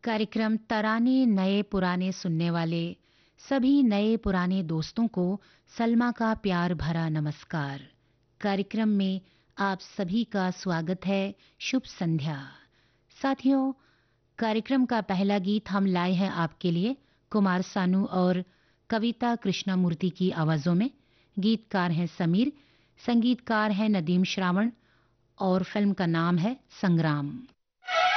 कार्यक्रम तराने नए पुराने सुनने वाले सभी नए पुराने दोस्तों को सलमा का प्यार भरा नमस्कार। कार्यक्रम में आप सभी का स्वागत है। शुभ संध्या साथियों। कार्यक्रम का पहला गीत हम लाए हैं आपके लिए कुमार सानू और कविता कृष्णमूर्ति की आवाजों में। गीतकार हैं समीर, संगीतकार हैं नदीम श्रावण और फिल्म का नाम है संग्राम।